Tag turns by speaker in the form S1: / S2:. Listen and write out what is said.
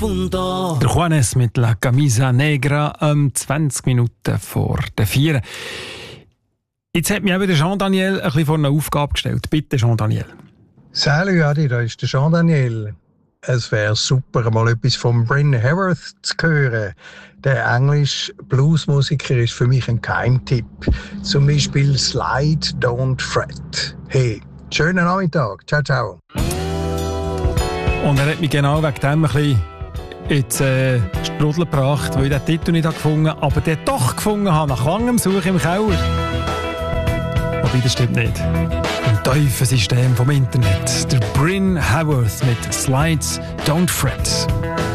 S1: profundo.
S2: Der Juanes mit La Camisa Negra 20 Minuten vor der 4. Jetzt hat mich eben der Jean-Daniel ein bisschen vor eine Aufgabe gestellt. Bitte, Jean-Daniel.
S3: Salut Adi, da ist der Jean-Daniel. Es wäre super, mal etwas von Bryn Haworth zu hören. Der englische Bluesmusiker ist für mich ein Geheimtipp. Zum Beispiel Slide, Don't Fret. Hey, schönen Nachmittag. Ciao, ciao.
S2: Und er hat mich genau wegen dem ein bisschen ins Strudel gebracht, weil ich den Titel nicht gefunden habe, aber den doch gefunden habe, nach langem Suchen im Keller. Aber das stimmt nicht. Im Teufelsystem vom Internet. Der Bryn Haworth mit Slides Don't Fret.